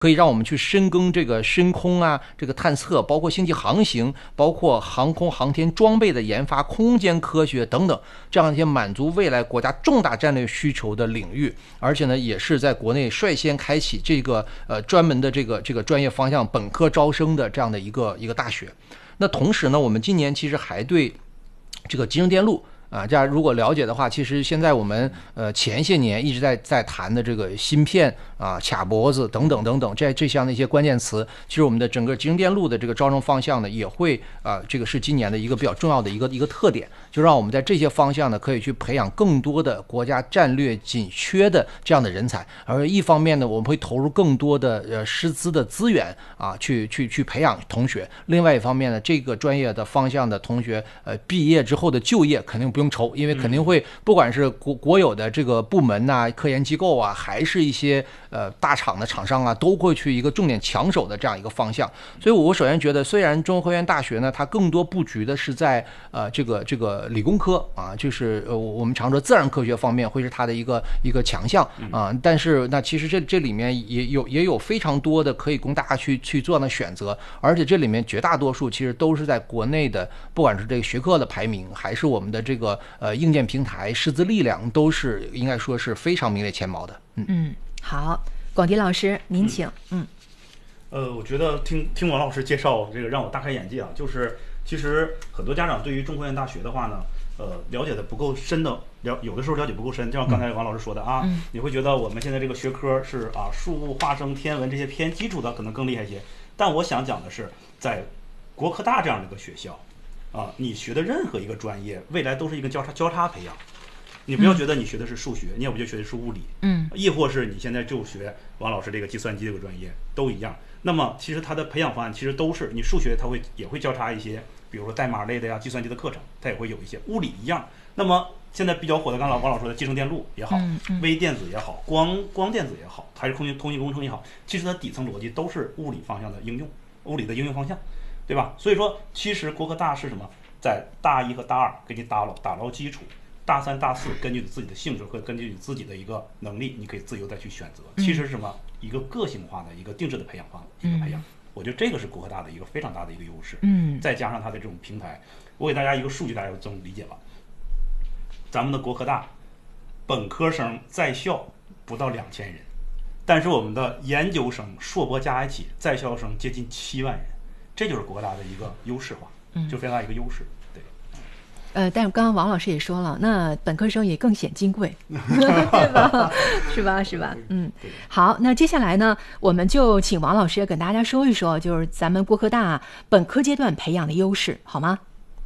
可以让我们去深耕这个深空啊，这个探测，包括星际航行，包括航空航天装备的研发、空间科学等等，这样一些满足未来国家重大战略需求的领域。而且呢，也是在国内率先开启这个专门的这个专业方向本科招生的这样的一个大学。那同时呢，我们今年其实还对这个集成电路大家如果了解的话，其实现在我们前些年一直在谈的这个芯片卡脖子等等等等这项的一些关键词，其实我们的整个集成电路的这个招生方向呢，也会这个是今年的一个比较重要的一个特点，就让我们在这些方向呢可以去培养更多的国家战略紧缺的这样的人才，而一方面呢，我们会投入更多的师资的资源去培养同学，另外一方面呢，这个专业的方向的同学毕业之后的就业肯定不用愁，因为肯定会不管是国有的这个部门科研机构还是一些大厂的厂商都会去一个重点抢手的这样一个方向。所以我首先觉得，虽然中国科学院大学呢，它更多布局的是在这个理工科就是我们常说自然科学方面会是它的一个强项但是那其实这里面也有非常多的可以供大家去做的选择，而且这里面绝大多数其实都是在国内的，不管是这个学科的排名，还是我们的这个硬件平台、师资力量，都是应该说是非常名列前茅的。 好，广迪老师您请。 我觉得听王老师介绍这个让我大开眼界就是其实很多家长对于中科院大学的话呢，了解的不够深的，有的时候了解不够深，就像刚才王老师说的你会觉得我们现在这个学科是数物化生天文这些偏基础的可能更厉害一些，但我想讲的是，在国科大这样的一个学校你学的任何一个专业，未来都是一个交叉培养。你不要觉得你学的是数学，你也不就学的是物理，亦或是你现在就学王老师这个计算机这个专业都一样。那么其实它的培养方案其实都是，你数学它也会交叉一些，比如说代码类的计算机的课程，它也会有一些，物理一样。那么现在比较火的，刚才王老师说的集成电路也好，微电子也好，光电子也好，还是通信工程也好，其实它底层逻辑都是物理方向的应用，物理的应用方向，对吧？所以说，其实国科大是什么？在大一和大二给你打牢基础。大三、大四根据你自己的性质和根据你自己的一个能力，你可以自由再去选择。其实是什么？一个个性化的一个定制的培养方一个培养。我觉得这个是国科大的一个非常大的一个优势。再加上它的这种平台，我给大家一个数据，大家就这么理解了。咱们的国科大本科生在校不到2000人，但是我们的研究生、硕博加一起在校生接近7万人，这就是国科大的一个优势化，就非常大一个优势。 但是刚刚王老师也说了，那本科生也更显金贵，对吧？是吧？好，那接下来呢，我们就请王老师跟大家说一说，就是咱们国科大本科阶段培养的优势，好吗？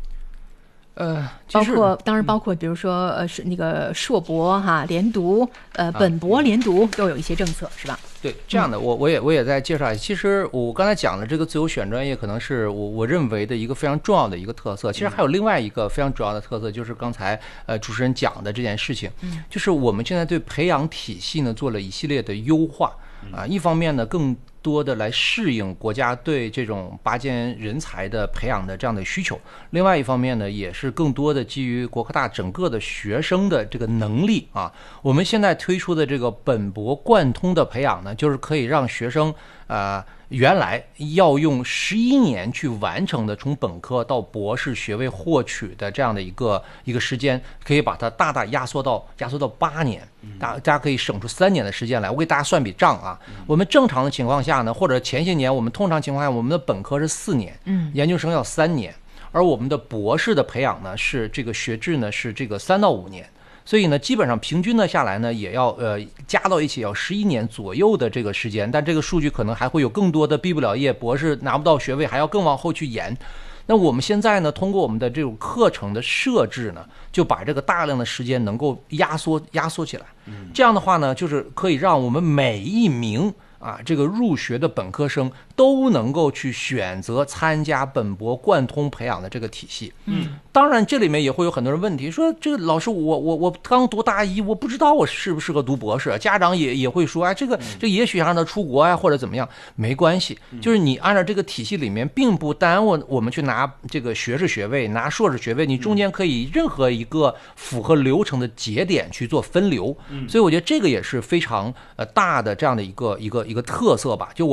当然包括比如说那个硕博连读本博连读都有一些政策，是吧？ 对，这样的我也在介绍一下。其实我刚才讲的这个自由选专业，可能是我认为的一个非常重要的一个特色。其实还有另外一个非常主要的特色，就是刚才主持人讲的这件事情，就是我们现在对培养体系呢做了一系列的优化一方面呢更多的来适应国家对这种拔尖人才的培养的这样的需求，另外一方面呢，也是更多的基于国科大整个的学生的这个能力我们现在推出的这个本博贯通的培养呢，就是可以让学生原来要用11年去完成的从本科到博士学位获取的这样的一个时间，可以把它大大压缩到8年，大家可以省出3年的时间来。我给大家算笔账我们正常的情况下呢，或者前些年我们通常情况下，我们的本科是4年，研究生要3年，而我们的博士的培养呢是这个学制呢是这个3到5年。所以呢，基本上平均呢下来呢，也要加到一起要11年左右的这个时间，但这个数据可能还会有更多的毕不了业，博士拿不到学位，还要更往后去延。那我们现在呢，通过我们的这种课程的设置呢，就把这个大量的时间能够压缩起来。这样的话呢，就是可以让我们每一名这个入学的本科生都能够去选择参加本博贯通培养的这个体系。 当然这里面也会有很多人问题，说这个老师我刚读大一，我不知道我适不适合读博士，家长也会说，哎，这也许让他出国呀，或者怎么样，没关系，就是你按照这个体系里面，并不耽误我们去拿这个学士学位，拿硕士学位，你中间可以任何一个符合流程的节点去做分流，所以我觉得这个也是非常大的这样的一个特色吧。就